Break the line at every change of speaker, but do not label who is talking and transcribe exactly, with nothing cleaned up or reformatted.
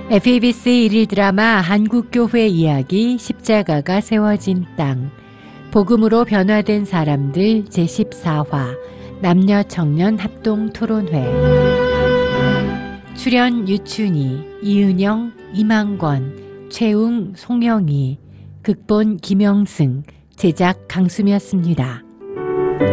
에프이비씨 일일 드라마 한국교회 이야기 십자가가 세워진 땅, 복음으로 변화된 사람들 제십사 화 남녀 청년 합동 토론회. 출연 유춘희, 이은영, 이만권, 최웅, 송영희, 극본 김영승, 제작 강수미였습니다.